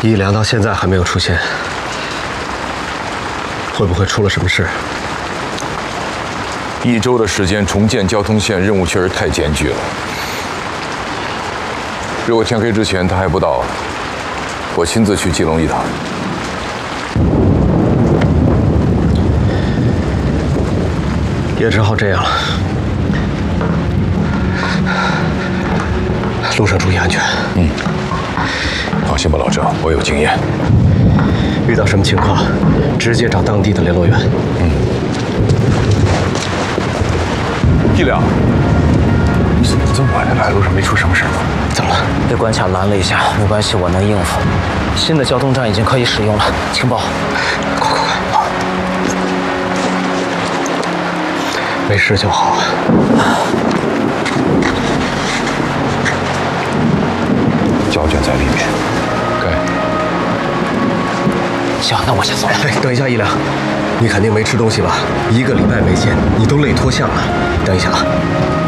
一良到现在还没有出现，会不会出了什么事？ 1周的时间重建交通线，任务确实太艰巨了。如果天黑之前他还不到，我亲自去基隆一趟。 也只好这样了。路上注意安全。 放心吧，老郑，我有经验。 遇到什么情况，直接找当地的联络员。 一良，你怎么这么晚才来？路上没出什么事吧？ 怎么了？ 被关卡拦了一下，没关系，我能应付。新的交通站已经可以使用了，请报。 快！没事就好。 胶卷在里面。 行，那我先走了。 哎，等一下，一良，你肯定没吃东西吧？1个礼拜没见，你都累脱相了。等一下啊。